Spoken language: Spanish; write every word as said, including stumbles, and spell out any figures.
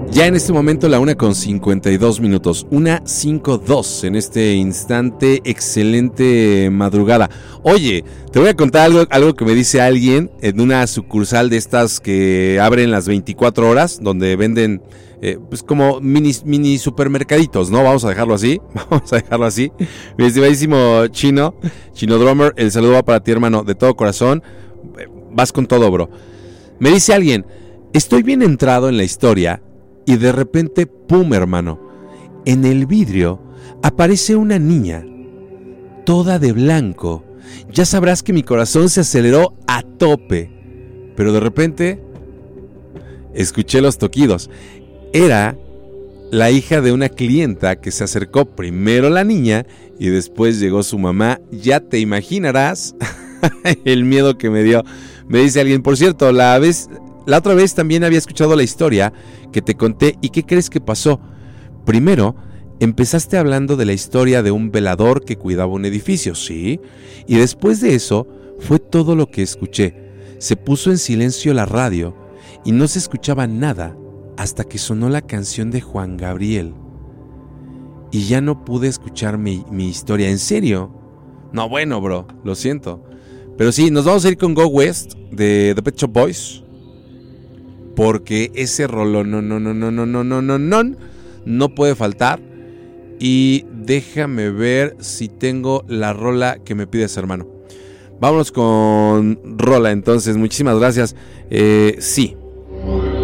Ya en este momento la una con cincuenta y dos minutos, una cinco dos en este instante, excelente madrugada. Oye, te voy a contar algo, algo que me dice alguien en una sucursal de estas que abren las veinticuatro horas, donde venden eh, pues como mini, mini supermercaditos, ¿no? Vamos a dejarlo así, vamos a dejarlo así. Mi estimadísimo Chino, Chino Drummer, el saludo va para ti, hermano, de todo corazón. Vas con todo, bro. Me dice alguien, estoy bien entrado en la historia. Y de repente, pum, hermano, en el vidrio aparece una niña, toda de blanco. Ya sabrás que mi corazón se aceleró a tope. Pero de repente, escuché los toquidos. Era la hija de una clienta que se acercó primero la niña y después llegó su mamá. Ya te imaginarás el miedo que me dio. Me dice alguien, por cierto, la vez... La otra vez también había escuchado la historia que te conté y ¿qué crees que pasó? Primero, empezaste hablando de la historia de un velador que cuidaba un edificio, ¿sí? Y después de eso fue todo lo que escuché. Se puso en silencio la radio y no se escuchaba nada hasta que sonó la canción de Juan Gabriel. Y ya no pude escuchar mi, mi historia. ¿En serio? No, bueno, bro, lo siento. Pero sí, nos vamos a ir con Go West de The Pet Shop Boys. Porque ese rolón no, no, no, no, no, no, no, no, no, no puede faltar. Y déjame ver si tengo la rola que me pides, hermano. Vámonos con rola entonces, muchísimas gracias. Eh, sí,